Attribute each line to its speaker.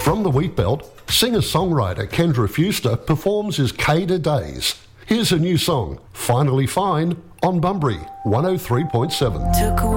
Speaker 1: From the Wheatbelt, singer-songwriter Kendra Fuster performs his Cada Days. Here's a new song, Finally Fine, on Bunbury 103.7.
Speaker 2: Took